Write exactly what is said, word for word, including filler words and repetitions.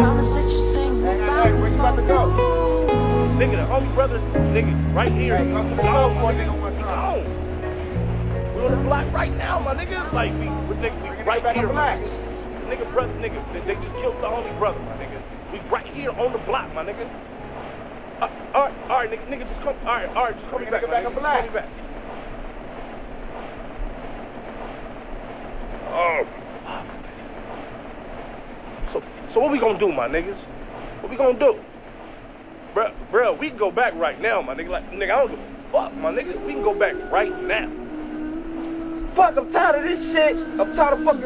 promise that you sing Hey, hey, where you about to go? Nigga, the homie brother, nigga, right here. Hey, come to the store for a nigga one time. Gone. We on the block right now, my nigga. Like, we, we, nigga, we right back here, on my black. nigga. Nigga, brother, nigga, they, they just killed the homie brother, my nigga. We right here on the block, my nigga. Uh, all right, all right, nigga, nigga, just come. All right, all right, just call me back, Nigga, my back nigga. on Just black. call me back. Oh. So, so what we gonna do, my niggas? What we gonna do? Bruh, bruh, we can go back right now, my nigga. Like, nigga, I don't give a fuck, my nigga. We can go back right now. Fuck, I'm tired of this shit. I'm tired of fucking